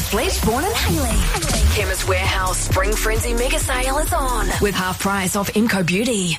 Sledge, Bourne and Hayley. Chemist Warehouse Spring Frenzy Mega Sale is on with half price off Imco Beauty.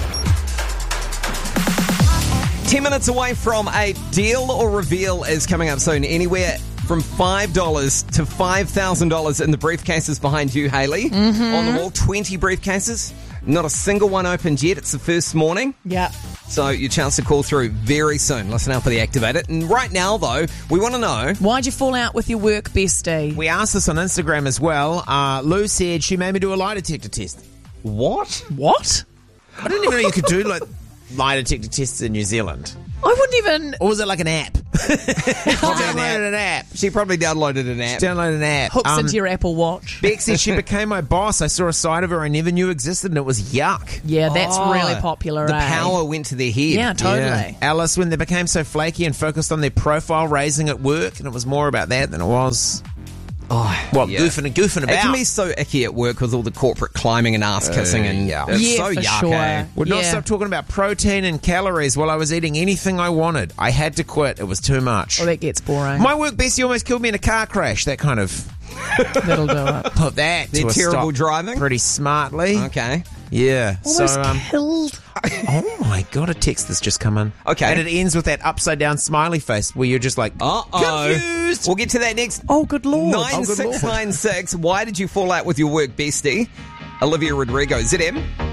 10 minutes away from a deal or reveal is coming up soon. Anywhere from $5 to $5,000 in the briefcases behind you, Hayley. On the wall, 20 briefcases. Not a single one opened yet. It's the first morning. Yeah. So your chance to call through very soon. Listen out for the Activate It. And right now, though, we want to know... Why'd you fall out with your work bestie? We asked this on Instagram as well. Lou said she made me do a lie detector test. What? What? I didn't even know you could do lie detector tests in New Zealand. I wouldn't even... Or was it like an app? Downloaded an app. She probably downloaded an app. Downloaded an app. Hooks into your Apple Watch. Beck said she became my boss. I saw a side of her I never knew existed, and it was yuck. Yeah, that's really popular, The power went to their head. Yeah, totally. Yeah. Alice, when they became so flaky and focused on their profile raising at work, and it was more about that than it was... goofing about. It can be so icky at work with all the corporate climbing and ass kissing and it's so for yuck. sure. Eh? Would not stop talking about protein and calories while I was eating anything I wanted. I had to quit. It was too much. Well, that gets boring. My work bestie almost killed me in a car crash. That kind of... That'll do it. Put that They're to a terrible stop driving? pretty smartly. Okay. Yeah. Almost so, killed. oh my God, a text that's just come in. Okay. And it ends with that upside down smiley face where you're just like, confused. We'll get to that next. Oh, good Lord. 9696. Why did you fall out with your work bestie? Olivia Rodrigo. ZM.